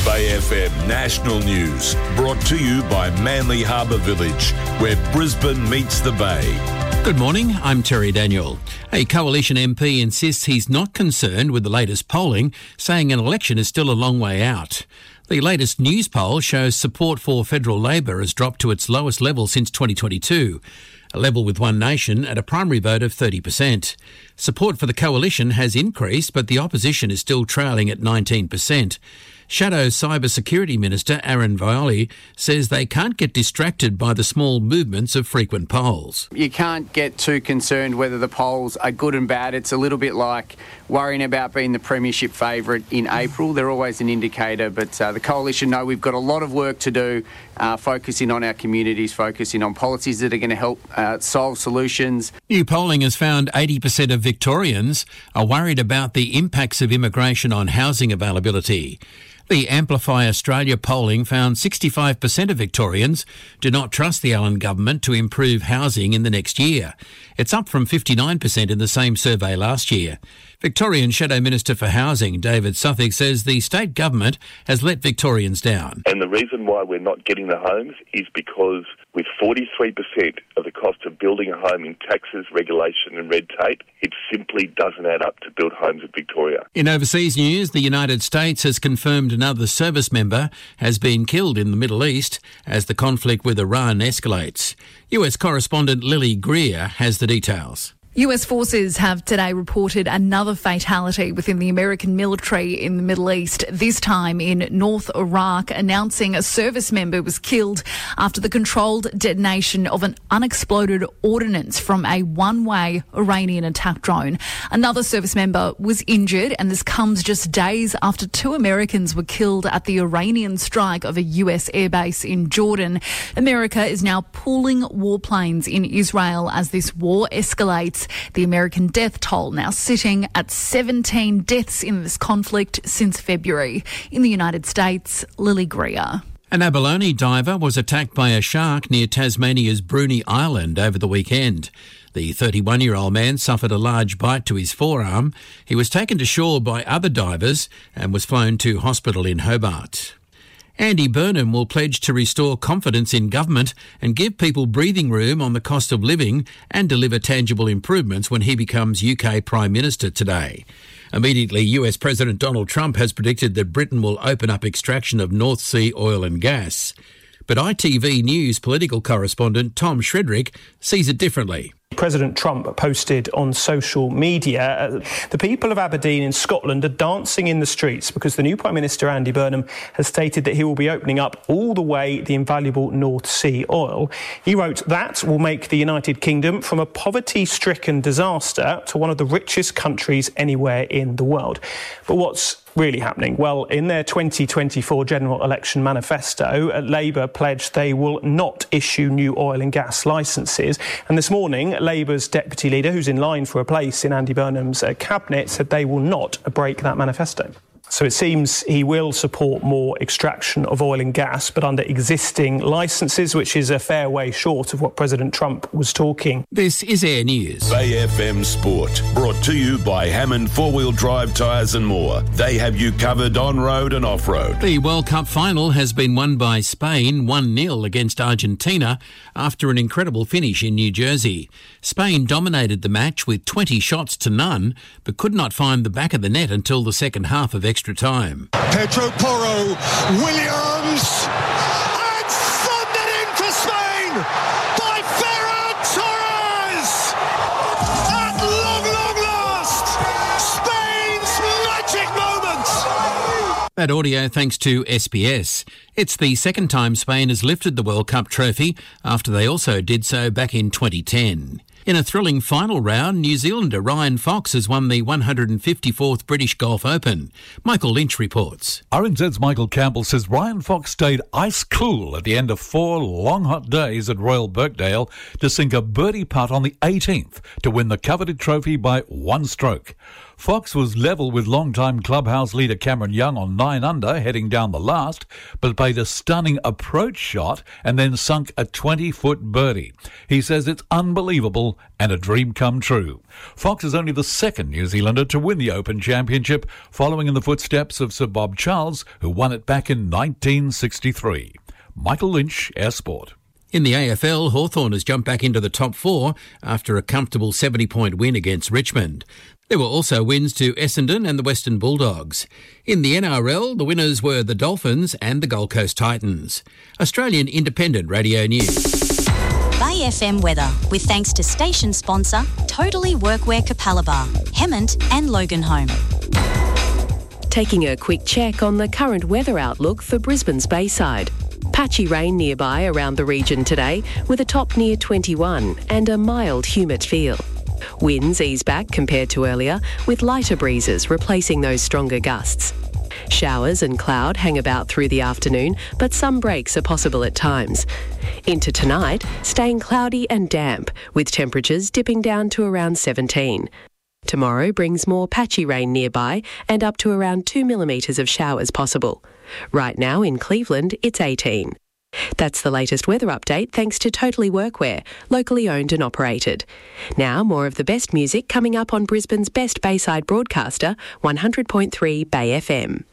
Bay FM National News, brought to you by Manly Harbour Village, where Brisbane meets the Bay. Good morning, I'm Terry Daniel. A Coalition MP insists he's not concerned with the latest polling, saying an election is still a long way out. The latest news poll shows support for federal Labor has dropped to its lowest level since 2022, a level with One Nation at a primary vote of 30%. Support for the coalition has increased, but the opposition is still trailing at 19%. Shadow Cyber Security Minister Aaron Violi says they can't get distracted by the small movements of frequent polls. You can't get too concerned whether the polls are good and bad. It's a little bit like worrying about being the premiership favourite in April. They're always an indicator, but the coalition know we've got a lot of work to do, focusing on our communities, focusing on policies that are going to help solve solutions. New polling has found 80% of Victorians are worried about the impacts of immigration on housing availability. The Amplify Australia polling found 65% of Victorians do not trust the Allen government to improve housing in the next year. It's up from 59% in the same survey last year. Victorian Shadow Minister for Housing, David Suffolk, says the state government has let Victorians down. And the reason why we're not getting the homes is because with 43% of the cost of building a home in taxes, regulation and red tape, it simply doesn't add up to build homes in Victoria. In overseas news, the United States has confirmed another service member has been killed in the Middle East as the conflict with Iran escalates. US correspondent Lily Greer has the details. US forces have today reported another fatality within the American military in the Middle East, this time in North Iraq, announcing a service member was killed after the controlled detonation of an unexploded ordnance from a one-way Iranian attack drone. Another service member was injured, and this comes just days after 2 Americans were killed at the Iranian strike of a US airbase in Jordan. America is now pooling warplanes in Israel as this war escalates. The American death toll now sitting at 17 deaths in this conflict since February. In the United States, Lily Greer. An abalone diver was attacked by a shark near Tasmania's Bruny Island over the weekend. The 31-year-old man suffered a large bite to his forearm. He was taken to shore by other divers and was flown to hospital in Hobart. Andy Burnham will pledge to restore confidence in government and give people breathing room on the cost of living and deliver tangible improvements when he becomes UK Prime Minister today. Immediately, US President Donald Trump has predicted that Britain will open up extraction of North Sea oil and gas. But ITV News political correspondent Tom Shredrick sees it differently. President Trump posted on social media, the people of Aberdeen in Scotland are dancing in the streets because the new Prime Minister, Andy Burnham, has stated that he will be opening up all the way the invaluable North Sea oil. He wrote, that will make the United Kingdom from a poverty-stricken disaster to one of the richest countries anywhere in the world. But what's really happening? Well, in their 2024 general election manifesto, Labour pledged they will not issue new oil and gas licences. And this morning, Labour's deputy leader, who's in line for a place in Andy Burnham's cabinet, said they will not break that manifesto. So it seems he will support more extraction of oil and gas, but under existing licences, which is a fair way short of what President Trump was talking. This is Air News. Bay FM Sport, brought to you by Hammond 4-wheel drive tyres and more. They have you covered on-road and off-road. The World Cup final has been won by Spain 1-0 against Argentina after an incredible finish in New Jersey. Spain dominated the match with 20 shots to none, but could not find the back of the net until the second half of extra time. Pedro Porro, Williams, and thundered in for Spain by Ferran Torres. At long, long last, Spain's magic moment. That audio thanks to SBS. It's the second time Spain has lifted the World Cup trophy after they also did so back in 2010. In a thrilling final round, New Zealander Ryan Fox has won the 154th British Golf Open. Michael Lynch reports. RNZ's Michael Campbell says Ryan Fox stayed ice cool at the end of 4 long hot days at Royal Birkdale to sink a birdie putt on the 18th to win the coveted trophy by 1 stroke. Fox was level with long-time clubhouse leader Cameron Young on 9 under, heading down the last, but played a stunning approach shot and then sunk a 20-foot birdie. He says it's unbelievable and a dream come true. Fox is only the second New Zealander to win the Open Championship, following in the footsteps of Sir Bob Charles, who won it back in 1963. Michael Lynch, Air Sport. In the AFL, Hawthorn has jumped back into the top 4 after a comfortable 70-point win against Richmond. There were also wins to Essendon and the Western Bulldogs. In the NRL, the winners were the Dolphins and the Gold Coast Titans. Australian Independent Radio News. Bay FM weather, with thanks to station sponsor Totally Workwear Capalaba, Hemmant and Loganholme. Taking a quick check on the current weather outlook for Brisbane's Bayside. Patchy rain nearby around the region today, with a top near 21 and a mild humid feel. Winds ease back compared to earlier, with lighter breezes replacing those stronger gusts. Showers and cloud hang about through the afternoon, but some breaks are possible at times. Into tonight, staying cloudy and damp, with temperatures dipping down to around 17. Tomorrow brings more patchy rain nearby and up to around 2 millimetres of showers possible. Right now in Cleveland, it's 18. That's the latest weather update thanks to Totally Workwear, locally owned and operated. Now more of the best music coming up on Brisbane's best Bayside broadcaster, 100.3 Bay FM.